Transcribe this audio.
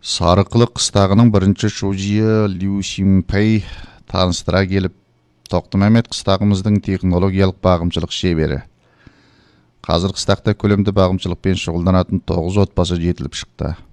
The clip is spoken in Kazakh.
Сарықылық қыстағының бірінші шужиы Лю Синпэй таныстыра келіп, Тоқтымәмет қыстағымыздың технологиялық бағымшылық шебері. Қазір қыстақта көлемді бағымшылықпен шұғылданатын 9 отбасы жетіліп шықты.